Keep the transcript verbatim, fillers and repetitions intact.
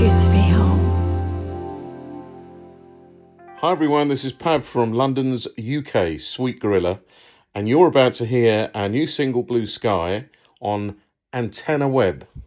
good to be home. Hi everyone, this is Pav from London's U K, Sweet Gorilla, and you're about to hear our new single Blue Sky on Antenna Web.